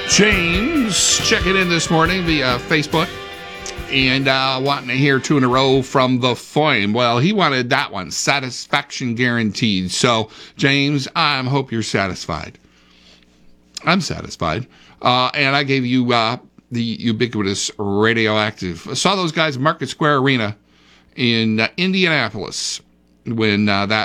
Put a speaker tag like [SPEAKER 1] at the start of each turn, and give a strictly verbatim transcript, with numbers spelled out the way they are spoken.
[SPEAKER 1] James checking in this morning via Facebook and uh, wanting to hear two in a row from The Flame. Well, he wanted that one, satisfaction guaranteed. So, James, I hope you're satisfied. I'm satisfied. Uh, and I gave you uh, the ubiquitous Radioactive. I saw those guys at Market Square Arena in uh, Indianapolis when uh, that